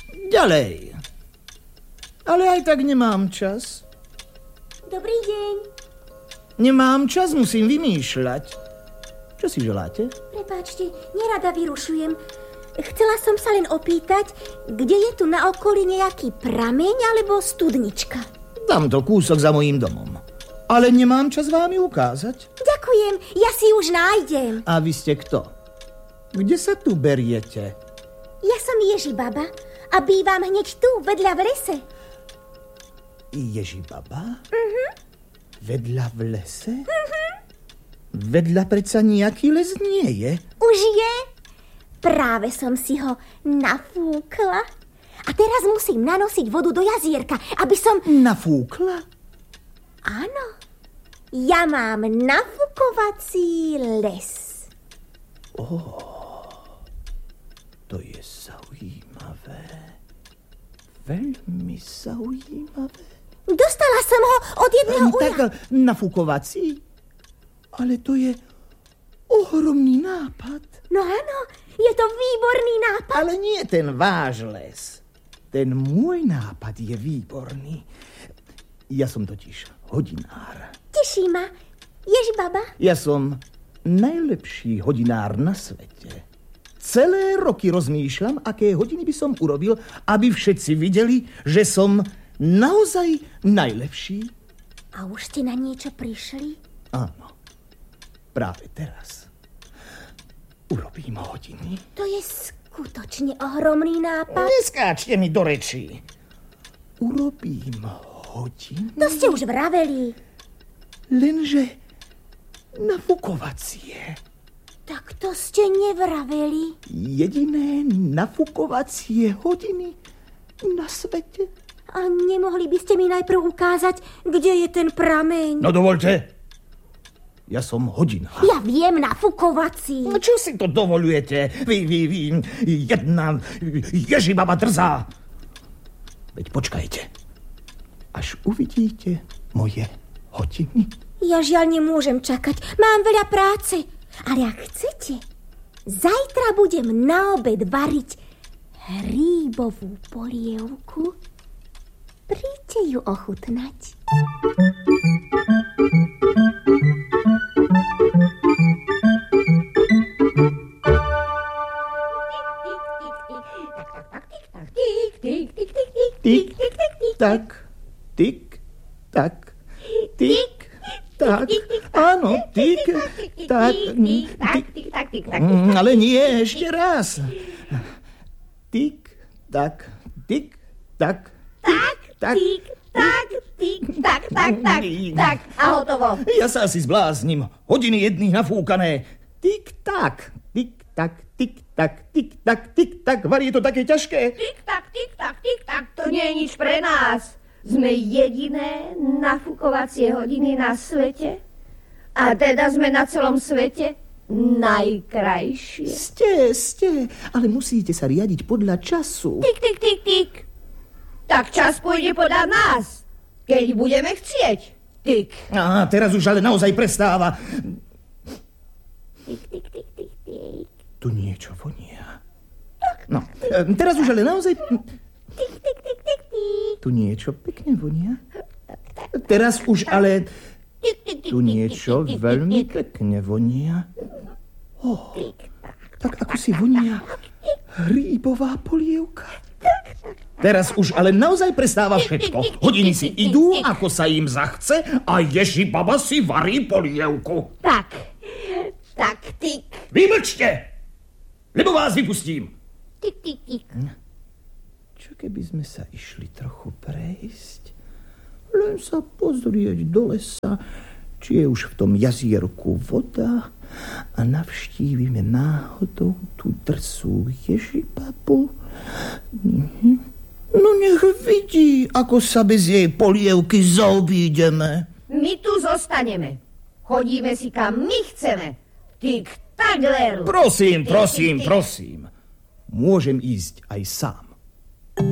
Ďalej. Ale aj tak nemám čas. Dobrý deň. Nemám čas, musím vymýšľať. Čo si želáte? Prepáčte, nerada vyrušujem. Chcela som sa len opýtať, kde je tu na okolí nejaký prameň alebo studnička. Tamto kúsok za mojím domom. Ale nemám čas vám ju ukázať. Ďakujem, ja si už nájdem. A vy ste kto? Kde sa tu beriete? Ja som Ježibaba a bývam hneď tu, vedľa v lese. Ježibaba? Vedľa v lese? Vedľa predsa nejaký les nie je. Už je? Práve som si ho nafúkla. A teraz musím nanosiť vodu do jazierka, aby som... Nafúkla? Áno. Ja mám nafúkovací les. To je zaujímavé. Veľmi zaujímavé. Dostala som ho od jedného uja. Tak nafúkovací? Ale to je ohromný nápad. No áno, je to výborný nápad. Ale nie ten váš les. Ten môj nápad je výborný. Ja som totiž hodinár. Teší ma. Ježibaba? Ja som najlepší hodinár na svete. Celé roky rozmýšľam, aké hodiny by som urobil, aby všetci videli, že som naozaj najlepší. A už ste na niečo prišli? Áno. Práve teraz urobím hodiny. To je skutočne ohromný nápad. Neskáčte mi do rečí. Urobím hodiny. To ste už vraveli. Lenže nafúkovacie. Tak to ste nevraveli. Jediné nafúkovacie hodiny na svete. A nemohli by ste mi najprv ukázať, kde je ten prameň? No dovoľte. Ja som hodinár. Ja viem, nafúkovací. No čo si to dovoľujete? Vy, jedna Ježibaba drzá. Veď počkajte. Až uvidíte moje hodiny. Ja žiaľ nemôžem čakať. Mám veľa práce. Ale ak chcete, zajtra budem na obed variť hríbovú polievku. Príďte ju ochutnať. Tik, tak, tik, tak, tik, tak. Áno, tik, tak, tik. Ale nie, ešte raz. Tik, tak, tik, tak. Tak, a hotovo. Ja sa asi zbláznim. Hodiny jedných nafúkané. Tik, tak, tik, tak, tik, tak, tik, tak, tik, tak. Vari, je to také ťažké. Tik, tak, to nie je nič pre nás. Sme jediné nafúkovacie hodiny na svete. A teda sme na celom svete najkrajšie. Ste, ale musíte sa riadiť podľa času. Tik. Tak čas pôjde podľa nás, keď budeme chcieť. Tik. Á, teraz už ale naozaj prestáva. Tik. Tu niečo vonia. No, teraz už ale naozaj... Tik. Tu niečo pekne vonia. Teraz už ale... Tu niečo veľmi pekne vonia. Tak ako si vonia hríbová polievka. Teraz už ale naozaj prestáva všetko. Hodiny si idú, ako sa im zachce a Ježibaba si varí polievku. Tak, tik. Vymlčte, lebo vás vypustím. Tik. Čo keby sme sa išli trochu prejsť? Len sa pozrieť do lesa, či je už v tom jazierku voda a navštívime náhodou tú drsú Ježibabu. No nech vidí, ako sa bez jej polievky zaobídeme. My tu zostaneme. Chodíme si kam my chceme. Tik, tak, Leru. Prosím. Môžem ísť aj sám.